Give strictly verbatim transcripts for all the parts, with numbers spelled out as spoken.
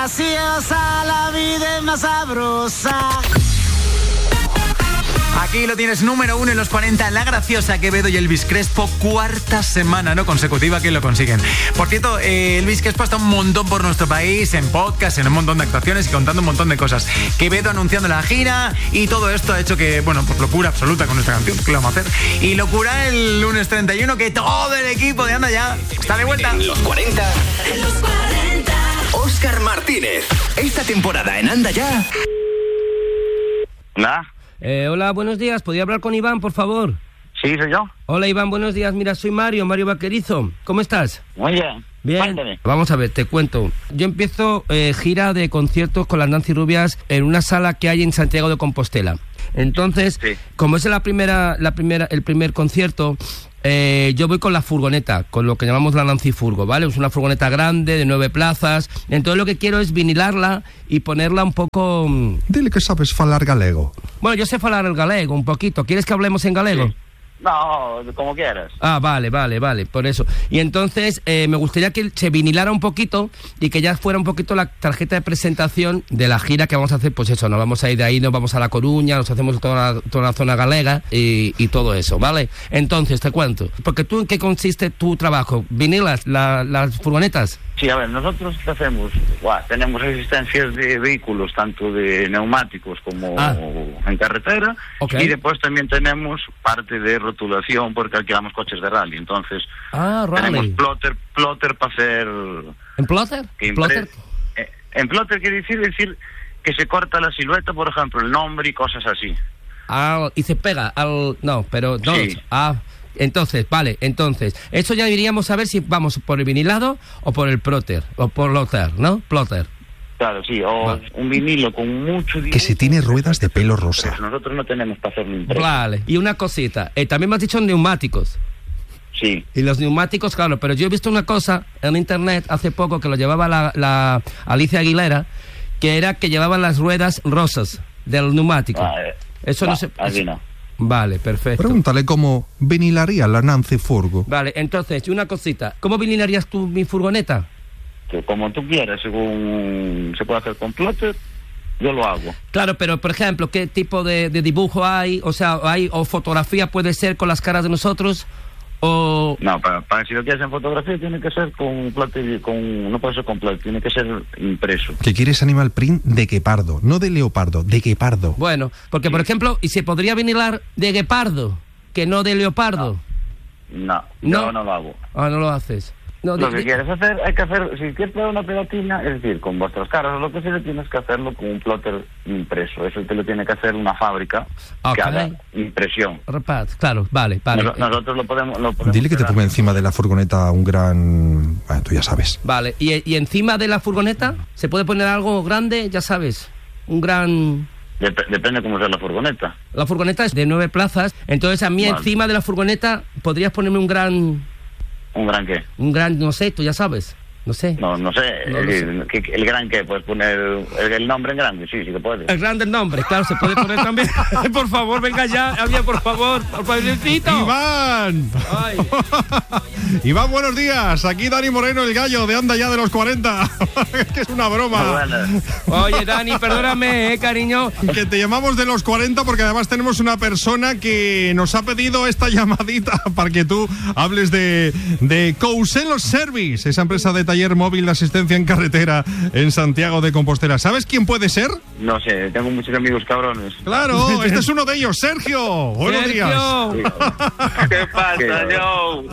graciosa, la vida es más sabrosa. Aquí lo tienes, número uno en los cuarenta, La Graciosa, Quevedo y Elvis Crespo, cuarta semana no consecutiva que lo consiguen. Por cierto, eh, Elvis Crespo está un montón por nuestro país, en podcast, en un montón de actuaciones y contando un montón de cosas. Quevedo anunciando la gira y todo esto ha hecho que, bueno, pues locura absoluta con nuestra canción, ¿qué le vamos a hacer? Y locura el lunes treinta y uno, que todo el equipo de Anda Ya está de vuelta. En los cuarenta, En los cuarenta. Óscar Martínez. Esta temporada en Anda Ya. Hola. Eh, hola, buenos días. ¿Podría hablar con Iván, por favor? Sí, soy yo. Hola, Iván, buenos días. Mira, soy Mario, Mario Vaquerizo. ¿Cómo estás? Muy bien. Bien. Cuéntame. Vamos a ver, te cuento. Yo empiezo eh, gira de conciertos con las Nancy Rubias en una sala que hay en Santiago de Compostela. Entonces, Sí. como es la primera, la primera, el primer concierto, eh, yo voy con la furgoneta, con lo que llamamos la Nancy Furgo, ¿vale? Es una furgoneta grande, de nueve plazas. Entonces lo que quiero es vinilarla y ponerla un poco... mm, Dile que sabes falar galego. Bueno, yo sé hablar el galego un poquito. ¿Quieres que hablemos en galego? Sí. No, como quieras. Ah, vale, vale, vale, por eso. Y entonces eh, me gustaría que se vinilara un poquito y que ya fuera un poquito la tarjeta de presentación de la gira que vamos a hacer. Pues eso, nos vamos a ir de ahí, nos vamos a La Coruña, nos hacemos toda la, toda la zona galega y, y todo eso, ¿vale? Entonces, te cuento. Porque tú, ¿en qué consiste tu trabajo? ¿Vinilas la, las furgonetas? Sí, a ver, nosotros ¿qué hacemos? Buah, tenemos existencias de vehículos, tanto de neumáticos como Ah. en carretera, Ok. y después también tenemos parte de rotulación porque alquilamos coches de rally. Entonces, Ah, tenemos rally. plotter, plotter para hacer... ¿En plotter? que impre- ¿Plotter? Eh, en plotter quiere decir, decir que se corta la silueta, por ejemplo, el nombre y cosas así. Ah, y se pega al... No, pero no. Sí. Ah, entonces, vale, entonces. Eso ya diríamos a ver si vamos por el vinilado o por el plotter, o por plotter, ¿no? Plotter. Claro, sí, o Vale. un vinilo con mucho dibujo. Que si tiene ruedas de pelo rosa. Pero nosotros no tenemos para hacerlo impreso. Vale, y una cosita. Eh, también me has dicho neumáticos. Sí. Y los neumáticos, claro, pero yo he visto una cosa en internet hace poco que lo llevaba la, la Alicia Aguilera, que era que llevaban las ruedas rosas del neumático. Ah, eh, Eso no va, se... así eso- no. Vale, perfecto. Pregúntale cómo vinilaría la Nancy Furgo. Vale, entonces, y una cosita. ¿Cómo vinilarías tú mi furgoneta? Que como tú quieras, según se puede hacer con plotter, yo lo hago. Claro, pero por ejemplo, ¿qué tipo de, de dibujo hay? O sea, hay o fotografía puede ser con las caras de nosotros o... No, para, para si lo quieres en fotografía tiene que ser con plotter, con, no puede ser con plotter, tiene que ser impreso. Que quieres animal print de guepardo, no de leopardo, de guepardo. Bueno, porque por ejemplo, y se podría vinilar de guepardo, que no de leopardo. No, No. yo no lo hago. Ah, no lo haces. No, Lo de- que de- quieres hacer, hay que hacer, si quieres poner una pegatina, es decir, con vuestras caras o lo que sea, tienes que hacerlo con un plotter impreso. Eso te lo tiene que hacer una fábrica Ok. que haga impresión. Repat, claro, vale, vale. Nos- nosotros lo podemos... Lo podemos Dile que te pegar. ponga encima de la furgoneta un gran... Bueno, tú ya sabes. Vale, y, y encima de la furgoneta se puede poner algo grande, ya sabes, un gran... Dep- depende cómo sea la furgoneta. La furgoneta es de nueve plazas, entonces a mí Vale. encima de la furgoneta podrías ponerme un gran... ¿Un gran qué? Un gran, no sé, tú ya sabes, no sé. No, no sé. No es lo decir, ¿qué- ¿el gran qué? ¿Puedes poner el, el nombre en grande? Sí, sí que puedes. El grande nombre, claro, se puede poner también. Por favor, venga ya, había, por favor, por favorcito. ¡Iván! Ay. Iván, buenos días. Aquí Dani Moreno, el gallo de Anda Ya de los cuarenta. Que es una broma. Muy buenas. Oye, Dani, perdóname, eh, cariño. Que te llamamos de los cuarenta porque además tenemos una persona que nos ha pedido esta llamadita para que tú hables de, de Couselos Service, esa empresa de taller móvil de asistencia en carretera en Santiago de Compostela. ¿Sabes quién puede ser? No sé, tengo muchos amigos cabrones. Claro, este es uno de ellos, Sergio. Buenos días. Sergio. ¿Qué pasa, Joe?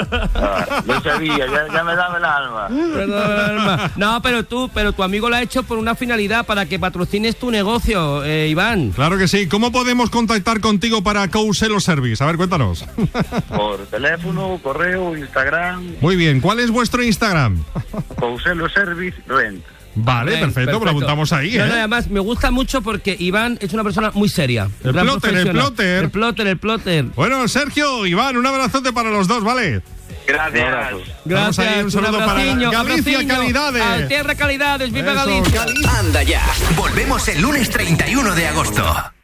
Ah, lo sabía, ya, ya me daba el alma. Perdón, Alma. No, pero tú, pero tu amigo lo ha hecho por una finalidad, para que patrocines tu negocio, eh, Iván. Claro que sí. ¿Cómo podemos contactar contigo para Couselos Service? A ver, cuéntanos. Por teléfono, correo, Instagram, Muy bien. ¿Cuál es vuestro Instagram? Couselo Service Rent. Vale, Bien, perfecto, pues lo apuntamos ahí, No, ¿eh? no, además me gusta mucho porque Iván es una persona muy seria. El gran plotter, el profesional. plotter. El plotter, el plotter. Bueno, Sergio, Iván, un abrazote para los dos, ¿vale? Gracias. Vamos Gracias, ahí, un saludo para abraciño, Galicia abraciño. Calidades. Al Tierra Calidades, viva Eso, Galicia. Anda Ya. Volvemos el lunes treinta y uno de agosto.